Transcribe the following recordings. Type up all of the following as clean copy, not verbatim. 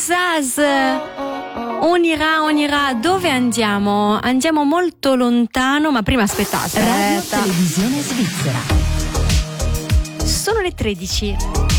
Zaz, on ira, dove andiamo? Andiamo molto lontano, ma prima aspettate. Radio Televisione Svizzera. Sono le 13.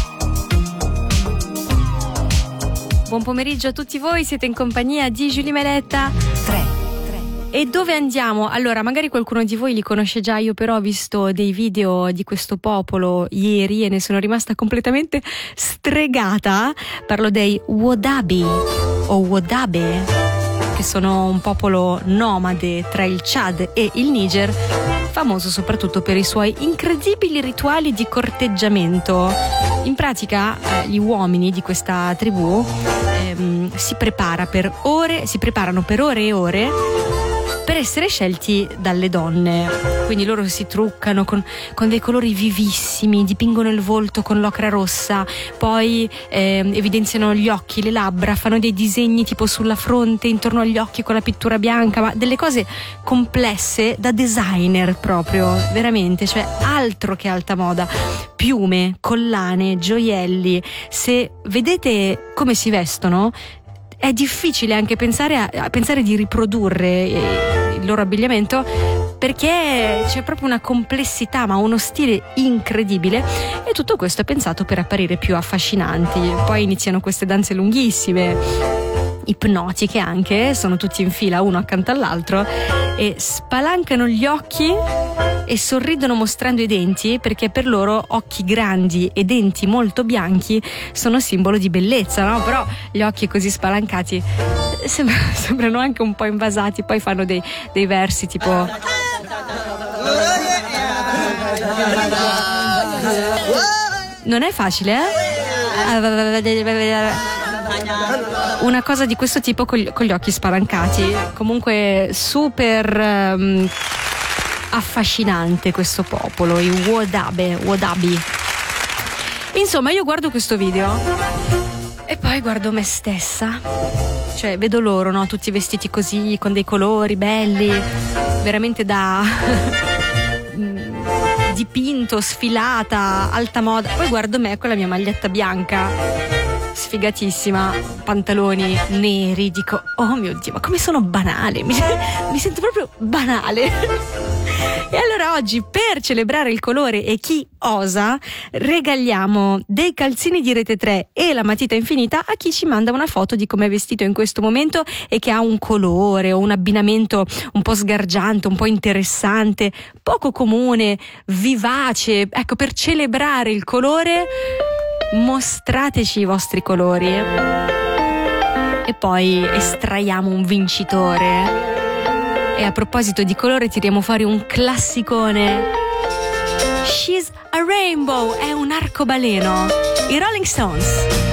Buon pomeriggio a tutti voi, siete in compagnia di Julie Meletta. 3. E dove andiamo? Allora, magari qualcuno di voi li conosce già, io però ho visto dei video di questo popolo ieri e ne sono rimasta completamente stregata. Parlo dei Wodabi o Wodabe, che sono un popolo nomade tra il Chad e il Niger, famoso soprattutto per i suoi incredibili rituali di corteggiamento. In pratica gli uomini di questa tribù si preparano per ore e ore per essere scelti dalle donne. Quindi loro si truccano con dei colori vivissimi, dipingono il volto con l'ocra rossa, poi evidenziano gli occhi, le labbra, fanno dei disegni tipo sulla fronte, intorno agli occhi con la pittura bianca, ma delle cose complesse da designer proprio, veramente, cioè altro che alta moda. Piume, collane, gioielli. Se vedete come si vestono, è difficile anche pensare di riprodurre il loro abbigliamento, perché c'è proprio una complessità, ma uno stile incredibile, e tutto questo è pensato per apparire più affascinanti. Poi iniziano queste danze lunghissime, ipnotiche anche, sono tutti in fila uno accanto all'altro e spalancano gli occhi e sorridono mostrando i denti, perché per loro occhi grandi e denti molto bianchi sono simbolo di bellezza, no? Però gli occhi così spalancati sembrano anche un po' invasati. Poi fanno dei versi tipo non è facile, una cosa di questo tipo con gli occhi spalancati. Comunque super affascinante questo popolo, i Wodabi. Insomma, io guardo questo video e poi guardo me stessa, cioè vedo loro, no? Tutti vestiti così, con dei colori belli, veramente da dipinto, sfilata, alta moda. Poi guardo me con la mia maglietta bianca, sfigatissima, pantaloni neri, dico oh mio Dio, ma come sono banale, mi sento proprio banale. E allora oggi, per celebrare il colore e chi osa, regaliamo dei calzini di Rete 3 e la matita infinita a chi ci manda una foto di come è vestito in questo momento e che ha un colore o un abbinamento un po' sgargiante, un po' interessante, poco comune, vivace. Ecco, per celebrare il colore mostrateci i vostri colori e poi estraiamo un vincitore. E a proposito di colore, tiriamo fuori un classicone. She's a Rainbow, è un arcobaleno. I Rolling Stones.